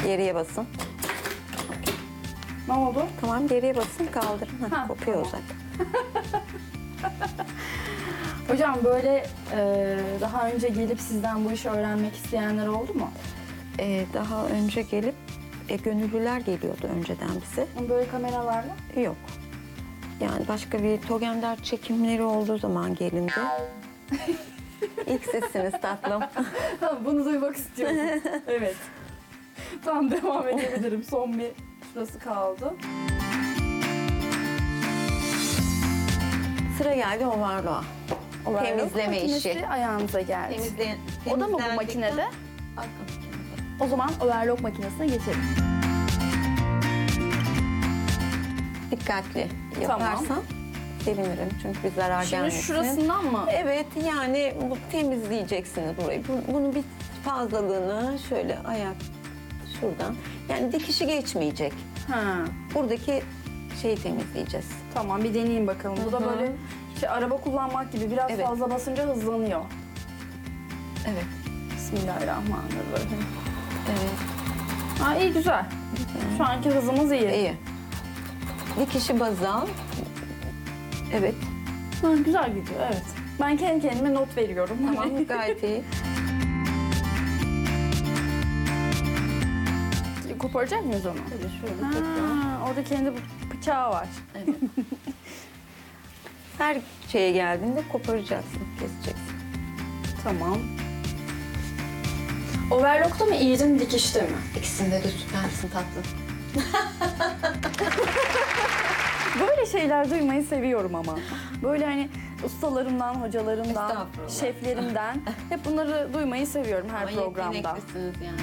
Geriye basın. Ne oldu? Tamam, geriye basın, kaldırın. Ha, Kopuyor tamam. zaten. Hocam böyle daha önce gelip sizden bu işi öğrenmek isteyenler oldu mu? Daha önce gelip gönüllüler geliyordu önceden bize. Böyle kameralarla? Yok. Yani başka bir Togender çekimleri olduğu zaman gelindi. İlk sesiniz tatlım. Bunu duymak istiyorum. Evet. Tamam, devam edebilirim. Son bir şurası kaldı. Sıra geldi overlock'a. Overlock Temizleme makinesi işi. ayağınıza geldi. O da mı bu makinede? Arka makinede. O zaman overlock makinesine geçelim. Dikkatli Tamam. yaparsan sevinirim çünkü bir zarar Şimdi gelmesin. şurasından mı? Evet, yani bu temizleyeceksiniz burayı. Bunun bir fazlalığını şöyle ayak şuradan. Yani dikişi geçmeyecek. Ha. Buradaki şeyi temizleyeceğiz. Tamam, bir deneyeyim bakalım. Bu da Hı hı. böyle araba kullanmak gibi biraz Evet. fazla basınca hızlanıyor. Evet. Bismillahirrahmanirrahim. Evet. Ha, iyi, güzel. Şu anki hızımız iyi. İyi. Dikişi bazal. Evet. Ha, güzel gidiyor, evet. Ben kendi kendime not veriyorum. Tamam, gayet iyi. Koparacak mıyız onu? Şöyle şöyle toprağı. Ha, orada kendi bıçağı var. Evet. Her şeye geldiğinde koparacaksın, keseceksin. Tamam. Overlock'ta mı, iğrin dikişte mi? İkisinde de süpersin tatlım. Böyle şeyler duymayı seviyorum ama. Böyle hani ustalarımdan, hocalarımdan, Estağfurullah. şeflerimden hep bunları duymayı seviyorum her Ama programda. yeteneklisiniz yani.